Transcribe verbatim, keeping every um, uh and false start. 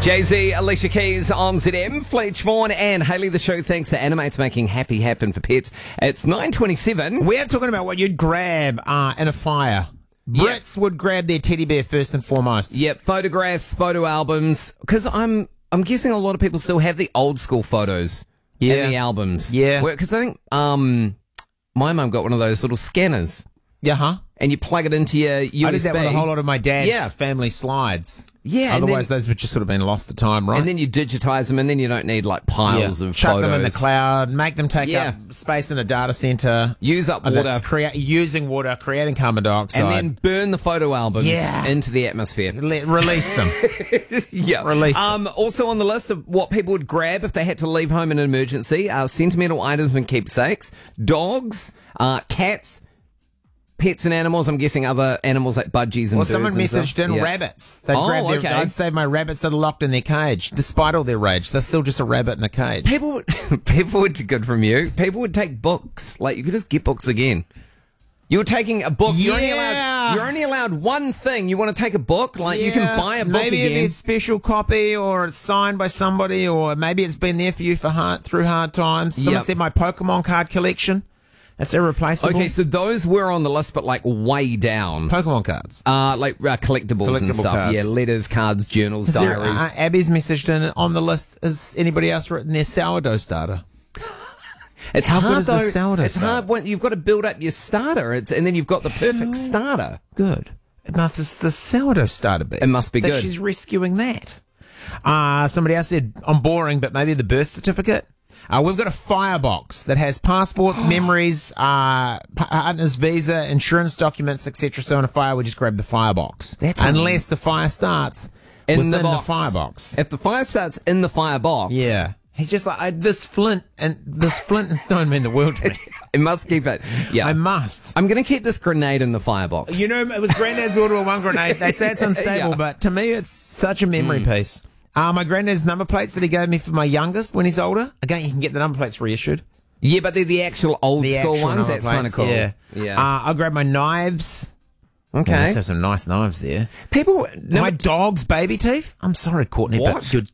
Jay-Z, Alicia Keys on Z M, Fletch Vaughan and Hayley the Show. Thanks to Animates making happy happen for pets. It's nine twenty-seven. We are talking about what you'd grab uh, in a fire. Brits yep. would grab their teddy bear first and foremost. Yep, photographs, photo albums. Because I'm I'm guessing a lot of people still have the old school photos yeah. in the albums. Yeah. Because I think um, my mum got one of those little scanners. Yeah, huh? And you plug it into your U S B. I did that with a whole lot of my dad's yeah. family slides. Yeah. Otherwise, then, those would just sort of been lost to time, right? And then you digitize them, and then you don't need like piles yeah. of Chuck photos. them in the cloud, make them take yeah. up space in a data center. Use up water. Crea- using water, creating carbon dioxide. And then burn the photo albums yeah. into the atmosphere. Let, release them. yeah. Release them. Um, also on the list of what people would grab if they had to leave home in an emergency, uh, sentimental items and keepsakes, dogs, uh, cats, pets and animals. I'm guessing other animals like budgies and well, birds. Well, someone messaged stuff. in yeah. rabbits. They'd oh, grab their, okay. I'd save my rabbits that are locked in their cage. Despite all their rage, they're still just a rabbit in a cage. People would, people would, good from you, people would take books. Like, you could just get books again. You were taking a book. Yeah. You're only allowed, you're only allowed one thing. You want to take a book? Like, yeah. you can buy a book maybe again. Maybe it's a special copy, or it's signed by somebody, or maybe it's been there for you for hard, through hard times. Someone yep. said my Pokemon card collection. That's irreplaceable. Okay, so those were on the list, but like way down. Pokemon cards. Uh, like uh, collectibles Collectible and stuff. cards. Yeah, letters, cards, journals, Is there, diaries. uh, Abby's messaged in on the list. Is anybody else written their sourdough starter? It's How hard, good is though. the sourdough It's starter? hard when you've got to build up your starter, it's, and then you've got the perfect starter. Good. It must the sourdough starter bit. It must be that good. She's rescuing that. Uh, somebody else said, I'm boring, but maybe the birth certificate. Uh, we've got a firebox that has passports, memories, uh, partner's visa, insurance documents, et cetera. So in a fire, we just grab the firebox. That's Unless the fire starts in within the, the, box. firebox. If the fire starts in the firebox, Yeah. He's just like, I, this flint and this flint and stone mean the world to me. it must keep it. Yeah, I must. I'm going to keep this grenade in the firebox. You know, it was Granddad's World War One grenade. They say it's unstable, Yeah. but to me, it's such a memory mm. piece. Uh, my granddad's number plates that he gave me for my youngest when he's older. Again, you can get the number plates reissued. Yeah, but they're the actual old The school actual ones. number That's kind of plates, cool. Yeah. yeah. Uh, I'll grab my knives. Okay. Yeah, let's have some nice knives there. People, My dog's baby teeth. I'm sorry, Courtney, What? but your